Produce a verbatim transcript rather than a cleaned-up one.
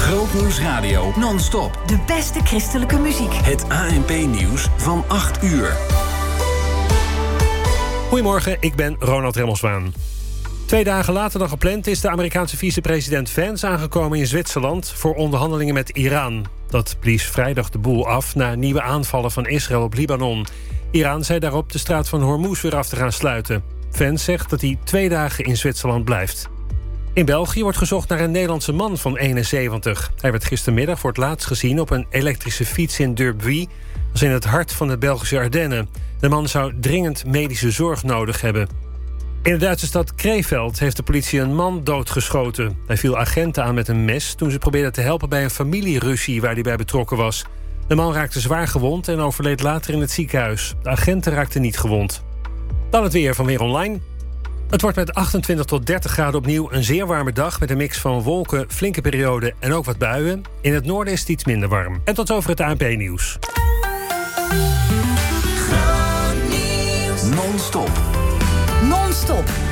Grootnieuws Radio non-stop. De beste christelijke muziek. Het A N P-nieuws van acht uur. Goedemorgen, ik ben Ronald Remmelswaan. Twee dagen later dan gepland is de Amerikaanse vicepresident Vance aangekomen in Zwitserland voor onderhandelingen met Iran. Dat blies vrijdag de boel af na nieuwe aanvallen van Israël op Libanon. Iran zei daarop de straat van Hormuz weer af te gaan sluiten. Vance zegt dat hij twee dagen in Zwitserland blijft. In België wordt gezocht naar een Nederlandse man van eenenzeventig. Hij werd gistermiddag voor het laatst gezien op een elektrische fiets in Durbuy. Dat is in het hart van de Belgische Ardennen. De man zou dringend medische zorg nodig hebben. In de Duitse stad Krefeld heeft de politie een man doodgeschoten. Hij viel agenten aan met een mes toen ze probeerden te helpen bij een familieruzie waar hij bij betrokken was. De man raakte zwaar gewond en overleed later in het ziekenhuis. De agenten raakten niet gewond. Dan het weer van Weer Online. Het wordt met achtentwintig tot dertig graden opnieuw een zeer warme dag met een mix van wolken, flinke perioden en ook wat buien. In het noorden is het iets minder warm. En tot over het A N P-nieuws. Non-stop. Non-stop.